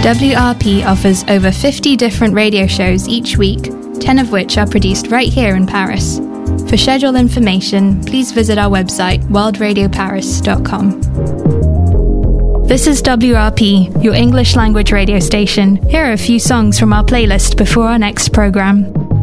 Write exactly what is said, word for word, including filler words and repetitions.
W R P offers over fifty different radio shows each week, ten of which are produced right here in Paris. For schedule information, please visit our website, world radio paris dot com. This is W R P, your English language radio station. Here are a few songs from our playlist before our next program.